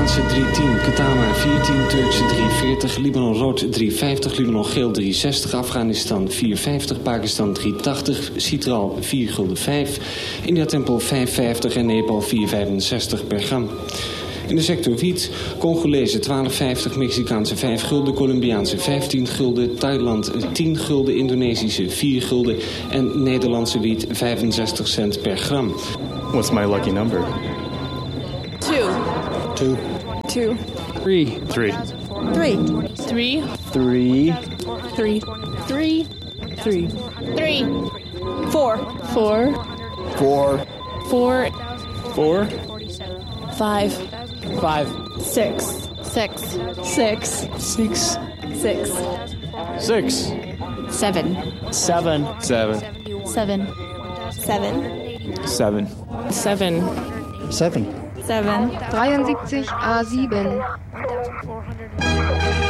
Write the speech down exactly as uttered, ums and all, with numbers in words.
Iraanse drie tien, Katama vier tien, Turkse drie veertig, Libanon rood drie vijftig, Libanon geel drie zestig, Afghanistan vier vijftig, Pakistan drie tachtig, Citral vier gulden vijf, India Tempel vijf vijftig en Nepal vier vijfenzestig per gram. In de sector wiet, Congolese twaalf vijftig, Mexicaanse vijf gulden, Colombiaanse vijftien gulden, Thailand tien gulden, Indonesische vier gulden en Nederlandse wiet vijfenzestig cent per gram. What's my lucky number? Two. Two. Two. Three. Three. Three. Three. Three. Three. Three. Three. Three. Four. Four. Four. Four. Four. Five. Five. Six. Six. Six. Six. Six. Six. Seven. Seven. Seven. Seven. Seven. Seven. Seven. Seven. Seven. dreiundsiebzig A sieben.